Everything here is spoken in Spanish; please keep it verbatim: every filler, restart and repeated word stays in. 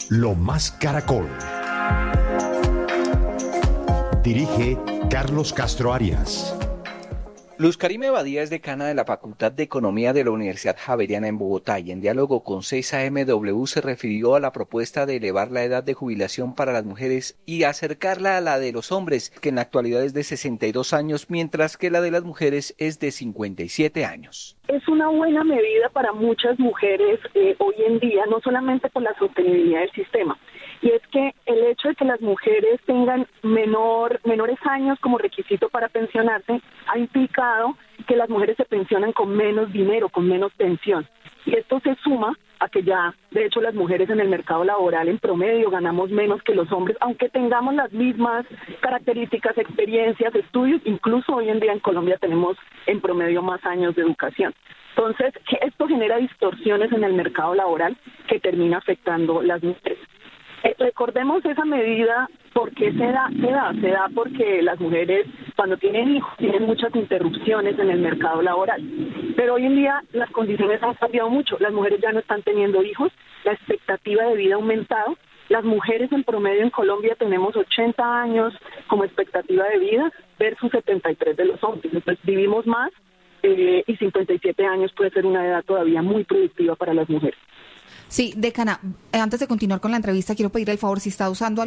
Lo Más Caracol. Dirige Carlos Castro Arias. Luz Karime Badía es decana de la Facultad de Economía de la Universidad Javeriana en Bogotá y en diálogo con seis A M W se refirió a la propuesta de elevar la edad de jubilación para las mujeres y acercarla a la de los hombres, que en la actualidad es de sesenta y dos años, mientras que la de las mujeres es de cincuenta y siete años. Es una buena medida para muchas mujeres eh, hoy en día, no solamente por la sostenibilidad del sistema. Y es que el hecho de que las mujeres tengan menor, menores años como requisito para pensionarse ha implicado que las mujeres se pensionan con menos dinero, con menos pensión. Y esto se suma a que ya, de hecho, las mujeres en el mercado laboral en promedio ganamos menos que los hombres, aunque tengamos las mismas características, experiencias, estudios. Incluso hoy en día en Colombia tenemos en promedio más años de educación. Entonces, esto genera distorsiones en el mercado laboral que termina afectando a las mujeres. Eh, recordemos esa medida, porque se da, se da, se da porque las mujeres cuando tienen hijos tienen muchas interrupciones en el mercado laboral. Pero hoy en día las condiciones han cambiado mucho, las mujeres ya no están teniendo hijos, la expectativa de vida ha aumentado, las mujeres en promedio en Colombia tenemos ochenta años como expectativa de vida versus setenta y tres de los hombres, entonces vivimos más eh, y cincuenta y siete años puede ser una edad todavía muy productiva para las mujeres. Sí, decana, antes de continuar con la entrevista, quiero pedirle el favor, si está usando